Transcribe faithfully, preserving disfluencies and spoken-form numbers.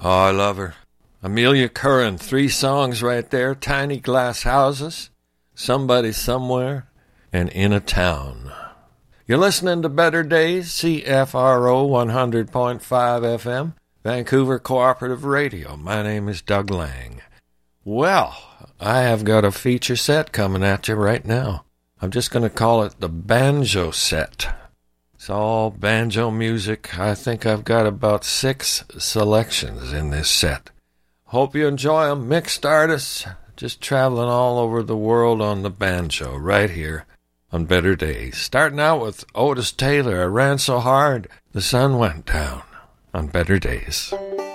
Oh, I love her. Amelia Curran, three songs right there. Tiny Glass Houses, Somebody Somewhere, and In a Town. You're listening to Better Days, C F R O one hundred point five F M, Vancouver Cooperative Radio. My name is Doug Lang. Well, I have got a feature set coming at you right now. I'm just going to call it the Banjo Set. It's all banjo music. I think I've got about six selections in this set. Hope you enjoy them. Mixed artists, just traveling all over the world on the banjo right here on Better Days. Starting out with Otis Taylor, I Ran So Hard, the Sun Went Down on Better Days.